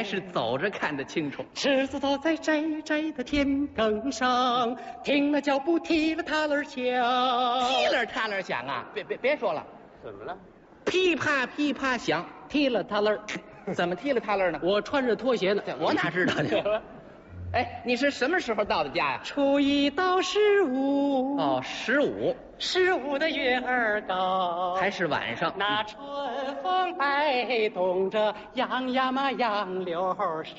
还是走着看得清楚。 狮子坐在窄窄的田埂上，听了脚步踢了踏了响， 踢了踏了响啊！别说了， 怎么了？ 噼啪噼啪响， 踢了踏了， 怎么踢了踏了呢？ 我穿着拖鞋呢， 我哪知道呢？哎，你是什么时候到的家呀？ 初一到15。 哦，15 的月儿高， 还是晚上？ 那春风摆动着杨呀嘛杨柳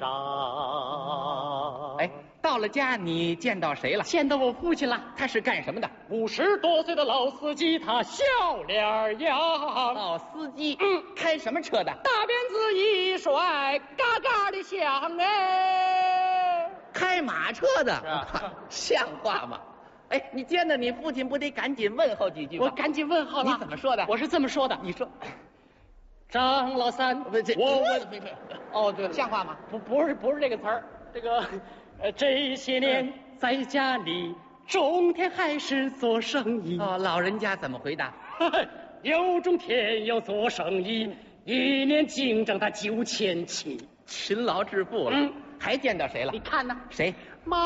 梢。 哎，到了家你见到谁了？ 见到我父亲了。 他是干什么的 ？50多岁的老司机，他笑脸扬。 哦，司机。开什么车的？ 大辫子一甩，嘎嘎的响哎。 开马车的，像话吗？哎，你见到你父亲不得赶紧问候几句吗？ 我赶紧问候了。 你怎么说的？ 我是这么说的。 你说， 张老三， 哦，对了，像话吗？ 不是这个词儿，这些年在家里种田还是做生意？ 哦，老人家怎么回答？ 又种田又做生意，一年净挣他9700， 勤劳致富了。还见到谁了？ 你看呢？ 谁？ 妈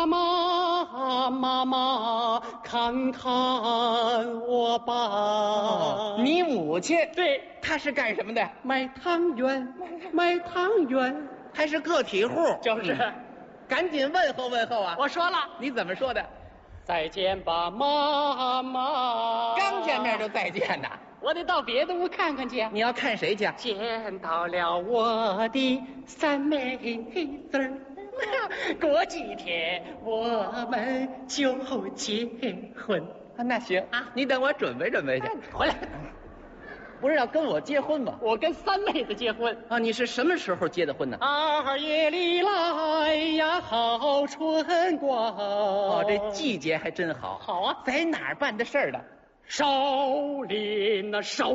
妈，看看我吧。 哦，你母亲？ 对， 她是干什么的？ 卖汤圆， 还是个体户？ 就是。 赶紧问候问候啊！ 我说了。 你怎么说的？ 再见吧，妈妈。 刚见面就再见呐？ 我得到别的屋看看去。 你要看谁去？ 见到了我的三妹子儿，过几天我们就结婚。 那行啊，你等我准备准备去。 回来。 不是要跟我结婚吗？ 我跟三妹子结婚啊！你是什么时候结的婚呢 ？2月里来呀，好春光。 哦，这季节还真好。 好啊， 在哪儿办的事儿的？ 少林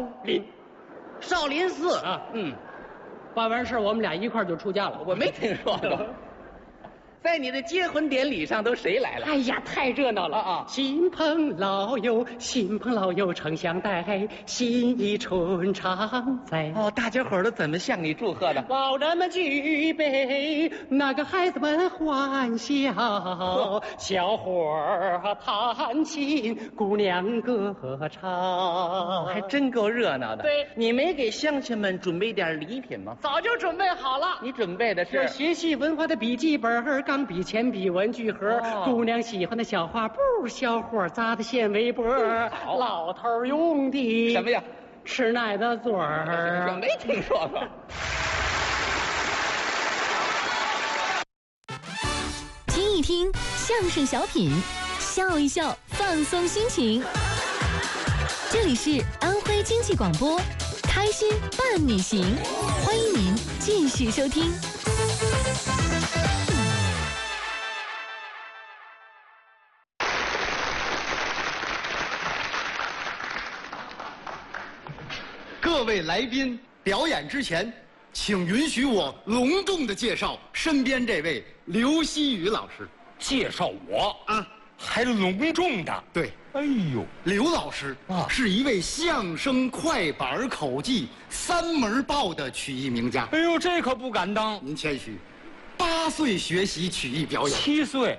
寺啊。办完事我们俩一块儿就出家了。 我没听说过。在你的结婚典礼上都谁来了？ 哎呀，太热闹了！新朋老友诚相待，新衣春常在。 哦，大家伙儿都怎么向你祝贺的？ 老人们举杯，那个孩子们欢笑，小伙儿弹琴，姑娘歌唱， 还真够热闹的。 对， 你没给乡亲们准备点礼品吗？ 早就准备好了。 你准备的是有学习文化的笔记本、钢笔、铅笔、文具盒，姑娘喜欢的小画布，小伙扎的线围脖，老头用的什么呀？ 吃奶的嘴儿。 我没听说过。 听一听相声小品，笑一笑，放松心情。这里是安徽经济广播，开心伴你行，欢迎您继续收听。 各位来宾，表演之前，请允许我隆重的介绍身边这位刘希宇老师。 介绍我啊，还隆重的。 对， 哎呦， 刘老师啊，是一位相声、快板、口技3门爆的曲艺名家。 哎呦，这可不敢当。 您谦虚，8岁学习曲艺表演 ，7岁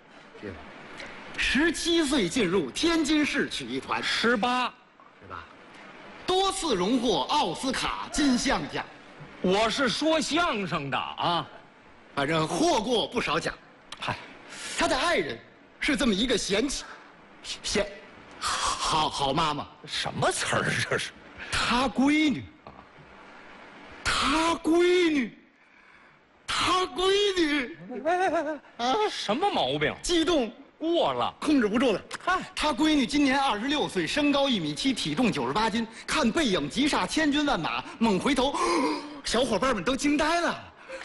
，17岁进入天津市曲艺团 ，18。 多次荣获奥斯卡金像奖。 我是说相声的啊， 反正获过不少奖。 嗨， 他的爱人是这么一个好妈妈。 什么词儿这是？ 他闺女， 啊，什么毛病？ 激动过了， 控制不住了。他闺女今年26岁，身高1米7，体重98斤。看背影急煞，千军万马，猛回头，小伙伴们都惊呆了。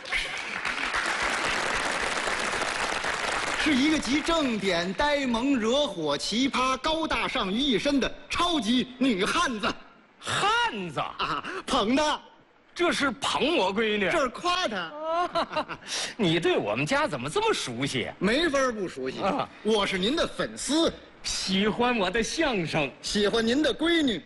是一个集正点、呆萌、惹火、奇葩、高大上于一身的超级女汉子。 汉子啊，捧的。 这是捧我闺女， 这是夸她。 你对我们家怎么这么熟悉？ 没法不熟悉啊！我是您的粉丝， 喜欢我的相声， 喜欢您的闺女。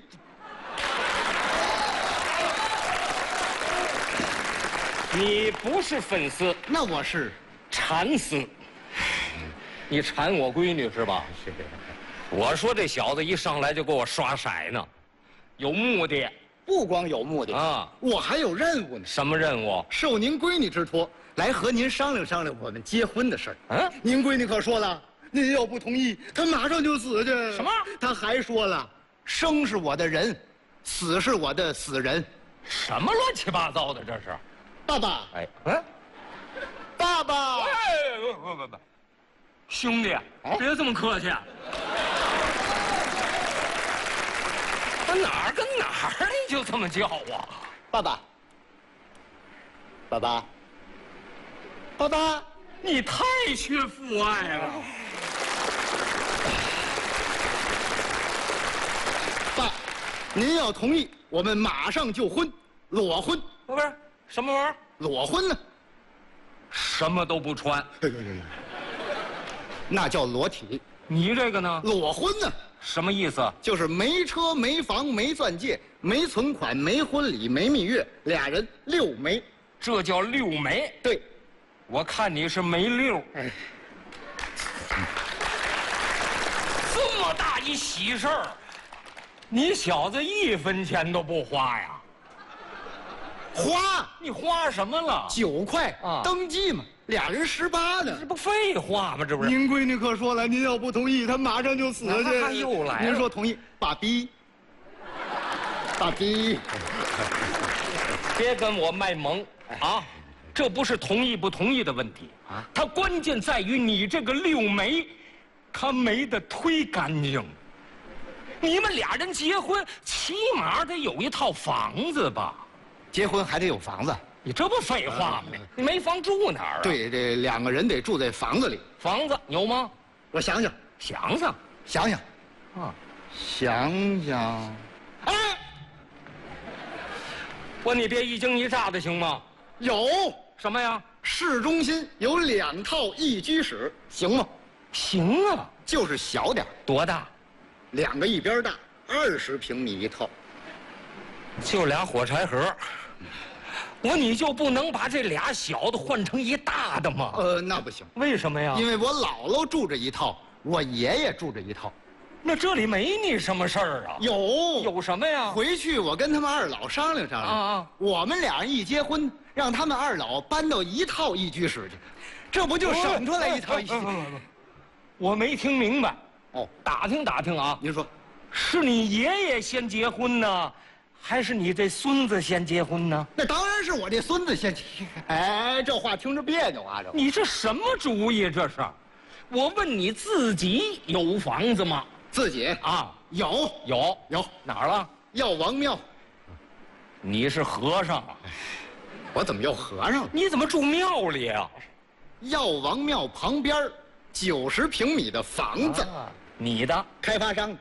你不是粉丝， 那我是蚕丝。你缠我闺女是吧？是。我说这小子一上来就给我刷色呢，有目的不光有目的啊， 我还有任务呢。 什么任务？ 受您闺女之托，来和您商量商量我们结婚的事儿。 嗯， 您闺女可说了，您要不同意，她马上就死去。 什么？ 她还说了，生是我的人，死是我的死人。 什么乱七八糟的这是？ 爸爸， 哎， 爸爸， 不，兄弟，别这么客气。他哪儿跟哪儿你就这么叫啊？ 爸爸，爸爸，爸爸， 你太缺父爱了。 爸，您要同意，我们马上就婚，裸婚。 不是什么玩意儿？ 裸婚呢？ 什么都不穿。 那叫裸体。 你这个呢？ 裸婚呢？ 什么意思？ 就是没车没房没钻戒没存款没婚礼没蜜月，俩人6没。 这叫6没。 对， 我看你是没6。 哎， 这么大一喜事儿，你小子1分钱都不花呀？ 花你花什么了 9块啊登记嘛，俩人18呢。 这不废话吗？这不是？ 您闺女可说了，您要不同意，她马上就死去。 那又来了您说同意？爸比，爸比， 别跟我卖萌啊！这不是同意不同意的问题啊，它关键在于你这个6没，他没得忒干净。你们俩人结婚，起码得有一套房子吧？ 结婚还得有房子。 你这不废话吗？你没房住哪儿啊？， 对，这2个人得住在房子里。 房子有吗？ 我想想， 想想想想， 啊， 想想，哎， 我你别一惊一乍的行吗？ 有什么呀？ 市中心有2套1居室，行吗？ 行啊， 就是小点儿多大？ 2个一边大，20平米一套。 就俩火柴盒。你就不能把这俩小的换成一大的吗？ 那不行， 为什么呀？ 因为我姥姥住着一套，我爷爷住着一套。 那这里没你什么事儿啊？有什么呀？ 回去我跟他们2老商量商量啊， 我们俩人一结婚，让他们2老搬到1套1居室去，这不就省出来1套1居室？ 我没听明白。 哦， 打听打听啊， 您说， 是你爷爷先结婚呢，还是你这孙子先结婚呢？ 那当然是我这孙子先。哎，这话听着别扭啊！ 你这什么主意？这是？我问你自己有房子吗？ 自己啊， 有哪儿了？ 药王庙。 你是和尚啊？ 我怎么又和尚了？ 你怎么住庙里啊？ 药王庙旁边90平米的房子， 你的开发商。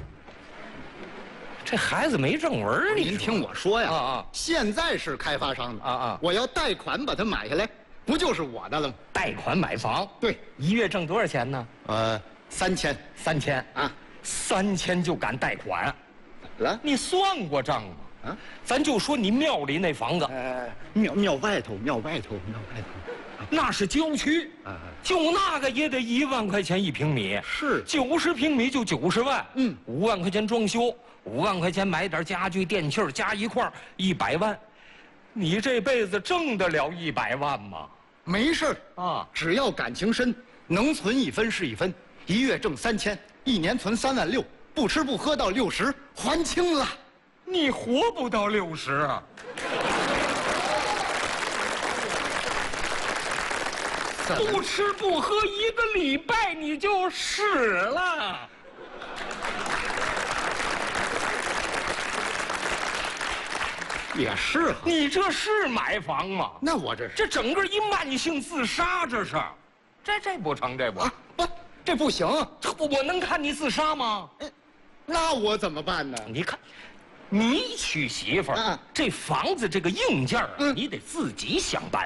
这孩子没正文， 您听我说呀， 啊， 现在是开发商的啊， 我要贷款把它买下来，不就是我的了吗？ 贷款买房， 对 ，1月挣多少钱呢 ？3000 啊，3000就敢贷款？ 怎么了？ 你算过账吗？ 啊， 咱就说你庙里那房子， 庙外头， 那是郊区，就那个也得1万块钱1平米， 是 90平米就90万 ，5 万块钱装修，5万块钱买点家具电器加一块100万，你这辈子挣得了100万吗？ 没事啊， 只要感情深，能存1分是1分，1月挣3000，1年存3万6，不吃不喝到60，还清了。 你活不到60。不吃不喝1个礼拜你就死了。 也是哈， 你这是买房吗？ 那我这是这整个一慢性自杀，这是，这不成，这不啊，不，这不行。 我能看你自杀吗？ 那我怎么办呢？ 你看，你娶媳妇儿，这房子这个硬件你得自己想办法。